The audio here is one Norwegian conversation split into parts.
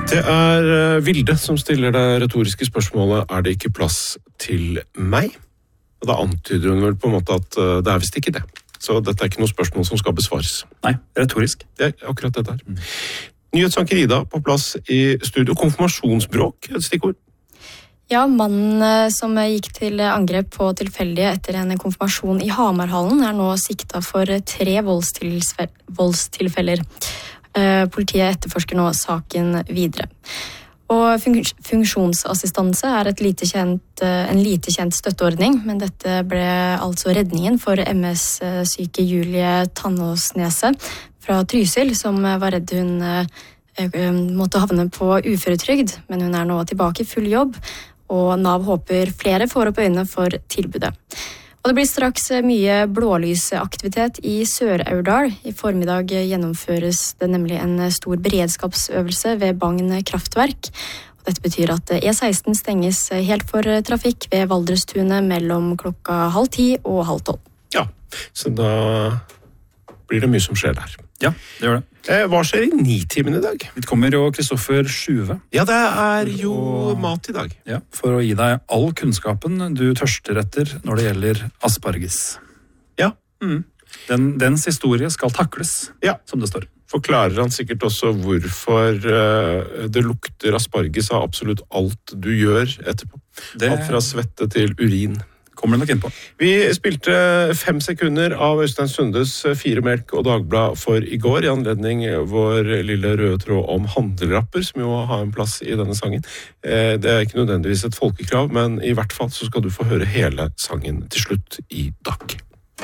Det Vilde som stiller det retoriske spørsmålet, det ikke plass til meg? Og da antyder hun vel på en måte at det visst ikke det. Så dette ikke noe spørsmål som skal besvares. Nei, retorisk. Det akkurat det der. Nyhetsanker Ida på plass i studio. Konfirmasjonsbråk, et stikkord. Ja, mannen som gikk til angrep på tilfeldige etter en konfirmasjon i Hamarhallen nå siktet for 3 voldstilfeller. Politiet etterforsker nå saken videre. Og funksjonsassistanse en lite kjent støtteordning, men dette ble altså redningen for MS-syke Julie Tannåsnese fra Trysil, som var redd hun måtte havne på uføretrygd, men hun nå tilbake i full jobb, og Nav håper flere får opp øynene for tilbudet. Og det blir straks mye blålysaktivitet i Sør-Aurdal. I formiddag gjennomføres det nemlig en stor beredskapsøvelse ved Bagn kraftverk. Og dette betyr at E16 stenges helt for trafikk ved Valdrestunet mellom 9:30 og 11:30. Ja, så da blir det mye som skjer der. Ja, det gjør det. Hva skjer i 9-timen i dag? Vi kommer jo Kristoffer Sjuve. Ja, det jo mat i dag. Ja, for å gi deg all kunnskapen du tørster etter når det gjelder asparges. Ja. Dens historie skal takles, som det står. Forklarer han sikkert også hvorfor det lukter asparges av absolutt alt du gjør etterpå. Alt fra svette til urin. Kommer det nok inn på. Vi spilte 5 sekunder av Øystein Sundes 4 Melk og Dagblad for i går, i anledning vår lille røde tråd om handelrapper, som jo har en plass i denne sangen. Det ikke nødvendigvis et folkekrav, men i hvert fall så skal du få høre hele sangen til slutt i dag.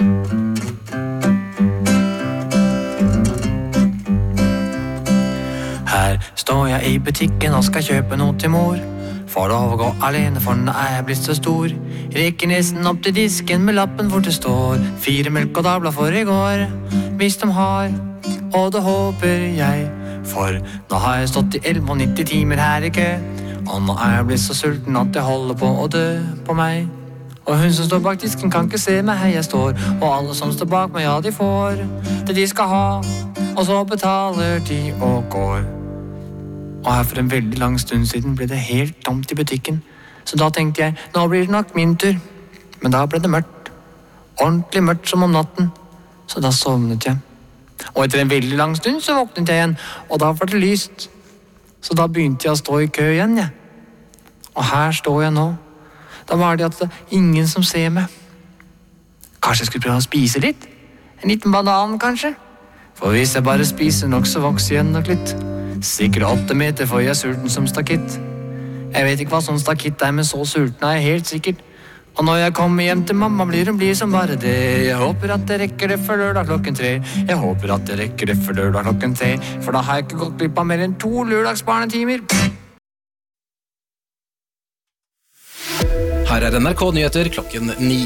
Her står jeg i butikken og skal kjøpe noe til mor. Får lov å gå alene, for nå jeg blitt så stor. Rekker nesten opp til disken med lappen hvor det står 4 Melk og Dagblad for i går. Hvis de har, og det håper jeg, for nå har jeg stått i 11,90 timer her i kø. Og nå jeg blitt så sulten at jeg holder på å dø på meg. Og hun som står bak disken kan ikke se meg her jeg står. Og alle som står bak meg, ja, de får det de skal ha. Og så betaler de og går. Og her for en veldig lang stund siden ble det helt tomt i butikken. Så da tenkte jeg, nå blir det nok min tur. Men da ble det mørkt. Ordentlig mørkt som om natten. Så da sovnet jeg. Og etter en veldig lang stund så våknet jeg igjen. Og da var det lyst. Så da begynte jeg å stå i kø igjen, jeg. Og her står jeg nå. Da var det at det ingen som ser meg. Kanskje jeg skulle prøve å spise litt? En liten banan, kanskje? For hvis jeg bare spiser nok, så vokser jeg nok litt. Sikkert 8 meter, for jeg sulten som stakitt. Jeg vet ikke hva sånn stakitt men så sulten jeg helt sikkert. Og når jeg kommer hjem til mamma, blir hun blid som bare det. Jeg håper at jeg rekker det før lørdag 3. Jeg håper at jeg rekker det før lørdag 3. For da har jeg ikke gått glipp av mer enn 2 lørdagsbarnetimer. Her NRK Nyheter 9.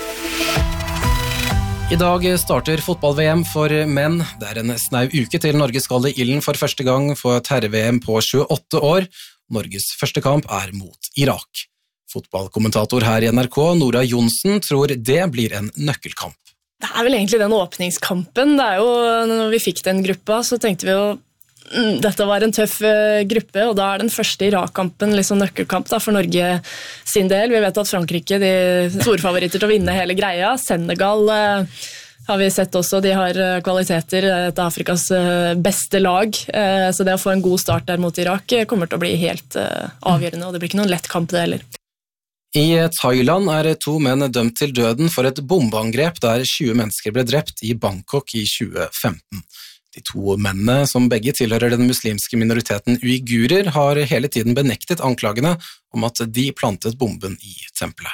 I dag starter fotball-VM for menn. Det en snau uke til Norge skal i ilden for første gang for et herre-VM på 28 år. Norges første kamp mot Irak. Fotballkommentator her i NRK, Nora Jonsen, tror det blir en nøkkelkamp. Det vel egentlig den åpningskampen. Det jo, når vi fikk den gruppa, så tenkte vi jo dette var en tøff gruppe, og da den første Irak-kampen liksom nøkkelkamp da, for Norge sin del. Vi vet at Frankrike de store favoritter til å vinne hele greia. Senegal har vi sett også, de har kvaliteter, et Afrikas beste lag. Så det å få en god start der mot Irak kommer til å bli helt avgjørende, og det blir ikke noen lett kamp det heller. I Thailand 2 menn dømt til døden for et bombeangrep der 20 mennesker ble drept i Bangkok i 2015. De 2 mennene, som begge tilhører den muslimske minoriteten uigurer, har hele tiden benektet anklagene om at de plantet bomben i tempelet.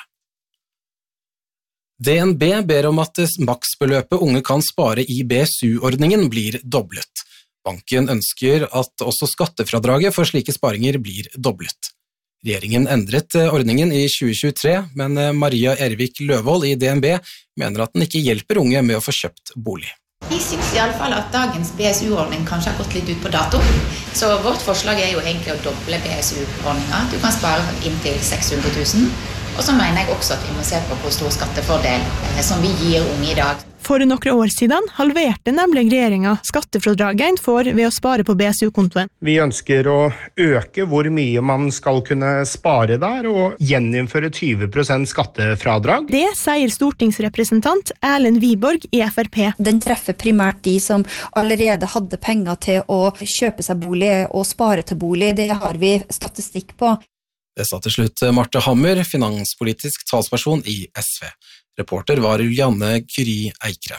DNB ber om at maksbeløpet unge kan spare i BSU-ordningen blir doblet. Banken ønsker at også skattefradraget for slike sparinger blir doblet. Regjeringen endret ordningen i 2023, men Maria Ervik Løvold i DNB mener at den ikke hjelper unge med å få kjøpt bolig. Vi synes i alle fall at dagens BSU-ordning kanskje har gått litt ut på dato. Så vårt forslag jo egentlig å doble BSU-ordningen. Du kan spare inntil 600 000. Og så mener jeg også at vi må se på hvor stor skattefordel som vi gir unge i dag. For noen år siden halverte nemlig regjeringen skattefradraget en får ved å spare på BSU-kontoen. Vi ønsker å øke hvor mye man skal kunne spare der, og gjeninnføre 20% skattefradrag. Det sier stortingsrepresentant Erlend Wiborg i FrP. Den treffer primært de som allerede hadde penger til å kjøpe seg bolig og spare til bolig. Det har vi statistikk på. Det sa til slutt Marte Hammer, finanspolitisk talsperson i SV. Reporter var Janne Curie Eikrem.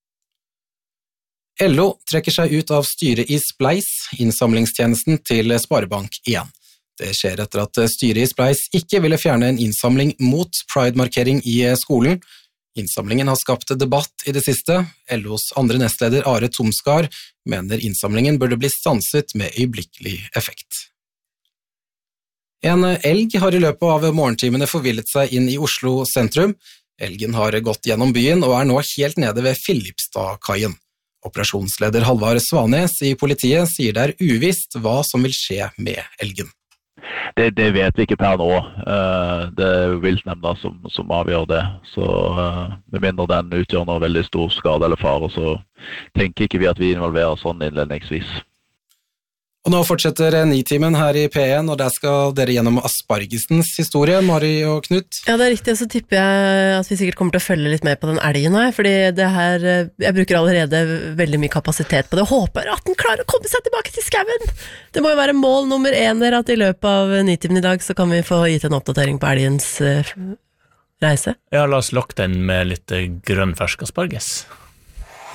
LO trekker seg ut av styret i Spleis, innsamlingstjenesten til Sparebank1. Det skjer etter at styret i Spleis ikke ville fjerne en innsamling mot Pride-markering i skolen. Innsamlingen har skapt debatt i det siste. LOs andre nestleder Are Tomskar mener innsamlingen burde bli stanset med øyeblikkelig effekt. En elg har i løpet av morgentimene forvillet seg inn i Oslo sentrum. Elgen har gått gjennom byen og nå helt nede ved Filipstadkaien. Operasjonsleder Halvard Svanes i politiet sier det uvisst hva som vil skje med elgen. Det vet vi ikke per nå. Det viltnemnda som avgjør det. Så med mindre den utgjør noe veldig stor skade eller fare, så tenker ikke vi at vi involverer sånn innledningsvis. Og nå fortsetter Nitimen her i P1, og der skal dere gjennom aspargesens historie, Mari og Knut. Ja, det riktig, og så tipper jeg at vi sikkert kommer til å følge litt mer på den elgen her, fordi det her, jeg bruker allerede veldig mye kapasitet på det, og håper at den klarer å komme seg tilbake til skauen. Det må jo være mål nummer 1 der, at i løpet av Nitimen i dag så kan vi få gitt en oppdatering på elgens reise. Ja, la oss lokke den med litt grønn fersk asparges.